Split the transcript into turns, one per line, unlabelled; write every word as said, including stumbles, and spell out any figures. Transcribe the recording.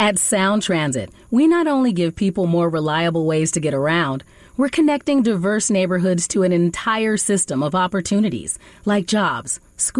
At Sound Transit, we not only give people more reliable ways to get around, we're connecting diverse neighborhoods to an entire system of opportunities like jobs, schools,